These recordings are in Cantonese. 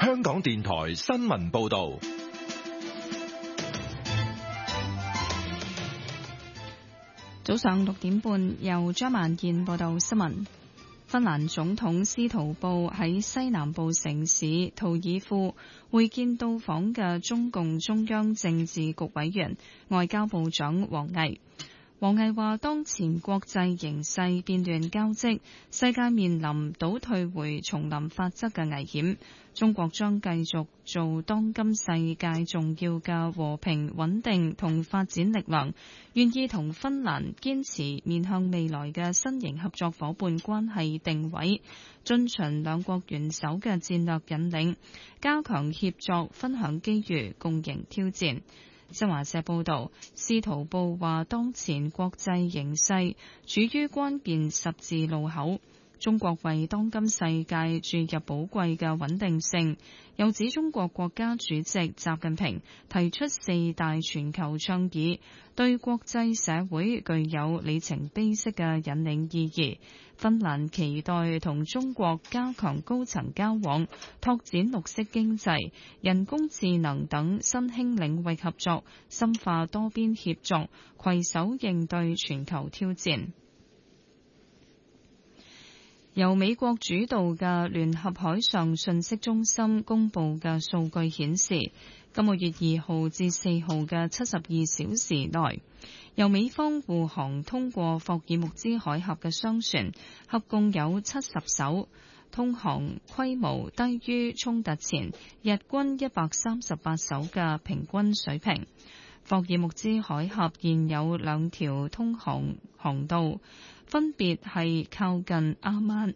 香港電台新聞報道。 早上6點半，由張萬燕報道新聞。芬蘭總統司徒布喺西南部城市圖爾庫會見到訪嘅中共中央政治局委員、外交部長王毅。王毅話：當前國際形勢變亂交織，世界面臨倒退回叢林法則嘅危險。中國將繼續做當今世界重要嘅和平、穩定同發展力量，願意同芬蘭堅持面向未來嘅新型合作夥伴關係定位，遵循兩國元首嘅戰略引領，加強協作，分享機遇，共迎挑戰。新華社報道，司徒布話：當前國際形勢處於關鍵十字路口，中國為當今世界注入寶貴嘅穩定性。又指中國國家主席習近平提出4大全球倡議，對國際社會具有里程碑式嘅引領意義。芬蘭期待同中國加強高層交往，拓展綠色經濟、人工智能等新興領域合作，深化多邊協作，攜手應對全球挑戰。由美國主導嘅聯合海上信息中心公佈嘅數據顯示，今個月2號至4號嘅72小時內，由美方護航通過霍爾木茲海峽嘅商船合共有70艘，通航規模低於衝突前日均138艘嘅平均水平。霍爾木茲海峽現有2條通航航道，分別係靠近阿曼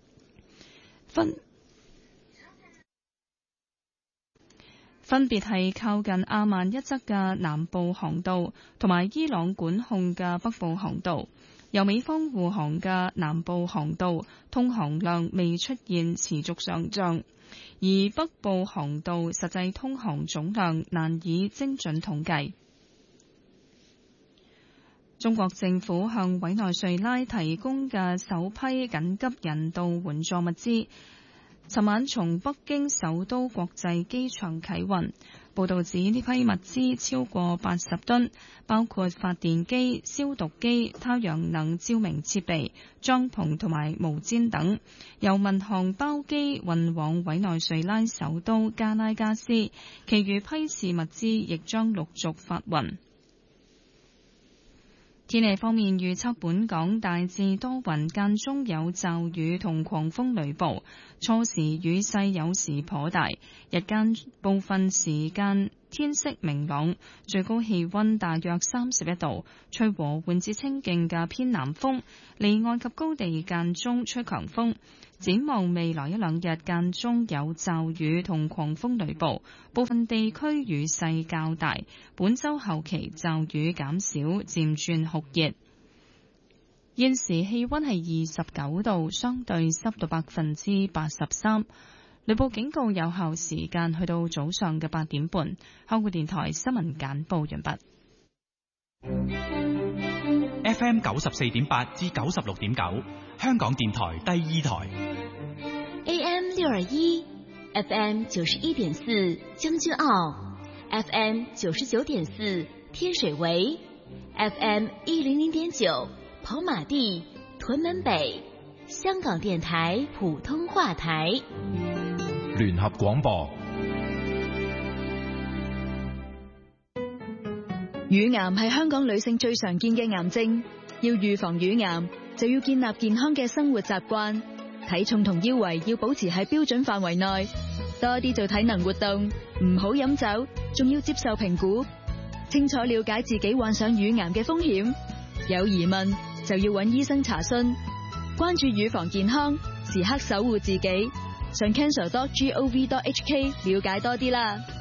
一側嘅南部航道，同埋伊朗管控嘅北部航道。由美方護航嘅南部航道通航量未出現持續上漲，而北部航道實際通航總量難以精準統計。中國政府向委內瑞拉提供嘅首批緊急人道援助物資，尋晚從北京首都國際機場啟運。報道指呢批物資超過80噸，包括發電機、消毒機、太陽能照明設備、帳篷同埋毛氈等，由民航包機運往委內瑞拉首都加拉加斯，其餘批次物資亦將陸續發運。天氣方面預測，本港大致多雲，間中有驟雨同狂風雷暴，初時雨勢有時頗大，日間部分時間天色明朗，最高氣溫大約31度，吹和緩至清勁嘅偏南風，離岸及高地間中吹強風。展望未來1-2日間中有驟雨同狂風雷暴，部分地區雨勢較大。本週後期驟雨減少，漸轉酷熱。現時氣溫係29度，相對濕度83%。雷暴警告有效時間去到早上嘅8點半。香港電台新聞簡報完畢。 FM 94.8至96.9，香港電台第2台。 AM 621 FM 91.4將軍澳 FM 99.4天水圍 FM 100.9跑馬地屯門北，香港電台普通話台。 聯合廣播。 乳癌係香港女性最常見嘅癌症，要預防乳癌就要建立健康嘅生活習慣，體重同腰圍要保持喺標準範圍內，多啲做體能活動，唔好飲酒，仲要接受評估，清楚了解自己患上乳癌嘅風險，有疑問就要揾醫生查詢，關注乳房健康，時刻守護自己，上 cancer.gov.hk 了解多啲啦。